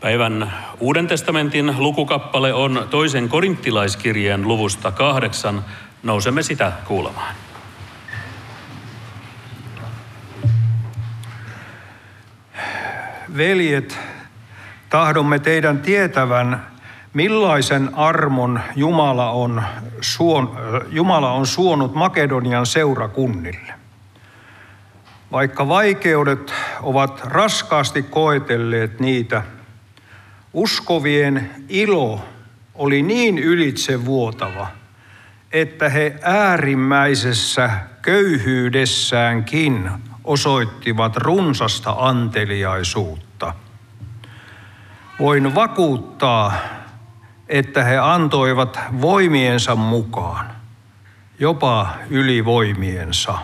Päivän Uuden testamentin lukukappale on 2. korinttilaiskirjeen luvusta 8. Nousemme sitä kuulemaan. Veljet, tahdomme teidän tietävän, millaisen armon Jumala on suonut Makedonian seurakunnille. Vaikka vaikeudet ovat raskaasti koetelleet niitä, uskovien ilo oli niin ylitsevuotava, että he äärimmäisessä köyhyydessäänkin osoittivat runsasta anteliaisuutta. Voin vakuuttaa, että he antoivat voimiensa mukaan, jopa yli voimiensa.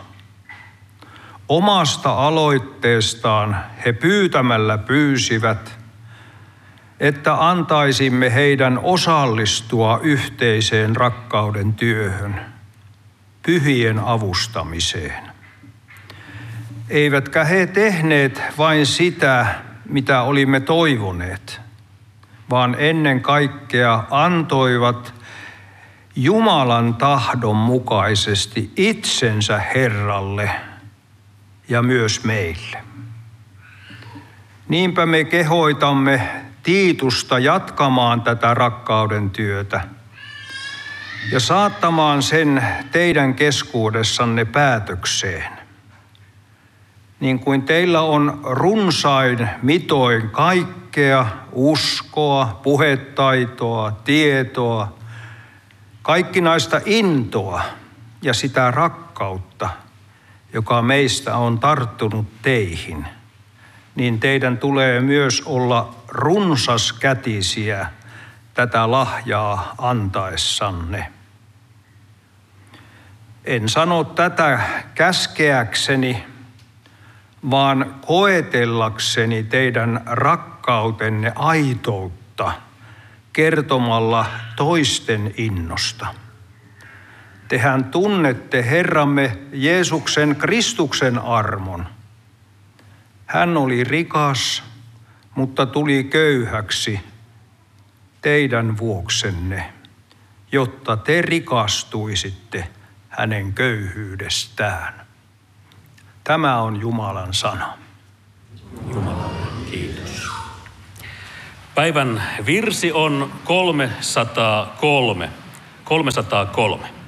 Omasta aloitteestaan he pyytämällä pyysivät, että antaisimme heidän osallistua yhteiseen rakkauden työhön, pyhien avustamiseen. Eivätkä he tehneet vain sitä, mitä olimme toivoneet, vaan ennen kaikkea antoivat Jumalan tahdon mukaisesti itsensä Herralle ja myös meille. Niinpä me kehoitamme Tiitusta jatkamaan tätä rakkauden työtä ja saattamaan sen teidän keskuudessanne päätökseen. Niin kuin teillä on runsain mitoin kaikkea uskoa, puhetaitoa, tietoa, kaikkinaista intoa ja sitä rakkautta, joka meistä on tarttunut teihin, niin teidän tulee myös olla runsaskätisiä tätä lahjaa antaessanne. En sano tätä käskeäkseni, vaan koetellakseni teidän rakkautenne aitoutta kertomalla toisten innosta. Tehän tunnette Herramme Jeesuksen Kristuksen armon. Hän oli rikas, mutta tuli köyhäksi teidän vuoksenne, jotta te rikastuisitte hänen köyhyydestään. Tämä on Jumalan sana. Jumalalle kiitos. Päivän virsi on 303.